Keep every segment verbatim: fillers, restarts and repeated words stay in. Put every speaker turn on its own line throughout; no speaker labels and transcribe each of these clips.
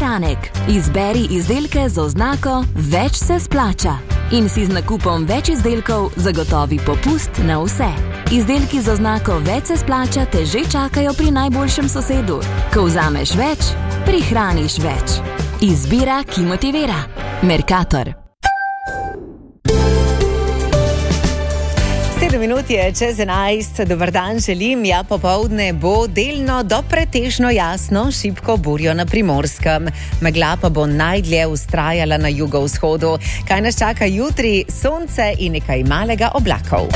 prihranek. Izberi izdelke z oznako Več se splača. In si z nakupom več izdelkov zagotovi popust na vse. Izdelki z oznako Več se splača te že čakajo pri najboljšem sosedu. Ko vzameš več, prihraniš več. Izbira, ki motivira. Mercator.
sedem minut je čez enajst, dober dan želim. Ja, popoldne bo delno do pretežno jasno, šibko burjo na Primorskem. Megla pa bo najdlje vztrajala na jugovzhodu. Kaj nas čaka jutri? Sonce in nekaj malega oblakov.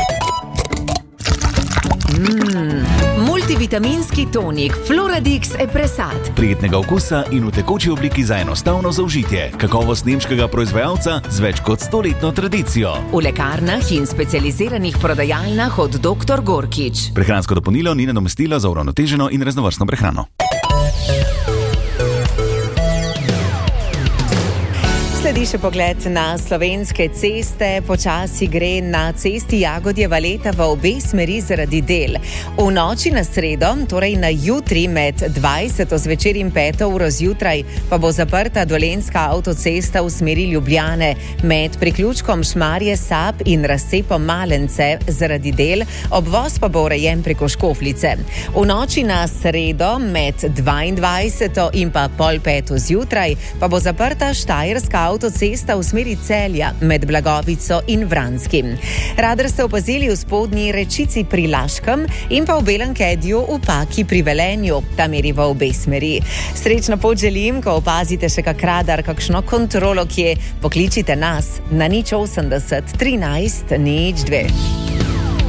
Mm. Multivitaminski tonik Floradix Epresat.
Prijetnega okusa in v tekoči obliki za enostavno zaužitje. Kakovost nemškega proizvajalca z več kot stoletno tradicijo.
V lekarnah in specializiranih prodajalnah od doktor Gorkič.
Prehransko dopolnilo ni nadomestilo za uravnoteženo in raznovrstno prehrano.
Sledi še pogled na slovenske ceste. Počasi gre na cesti Jagodjeva Leta v obe smeri zaradi del. V noči na sredo, torej na jutri med dvajseto zvečer in peto uro zjutraj, pa bo zaprta dolenjska avtocesta v smeri Ljubljane med priključkom Šmarje Sap in razcepom Malence zaradi del, obvoz pa bo urejen preko Škofljice. V noči na sredo med dvaindvajseto in pa pol peto zjutraj pa bo zaprta Štajerska avtocesta v smeri Celja med Blagovico in Vranskim. Radar ste opazili v spodnji Rečici pri Laškem in pa v Belem Kedju v Paki pri Velenju. Ta meri v obe smeri. Srečno pot želim, ko opazite še kak radar, kakšno kontrolo kje, pokličite nas na nič osemdeset trinajst nič dve.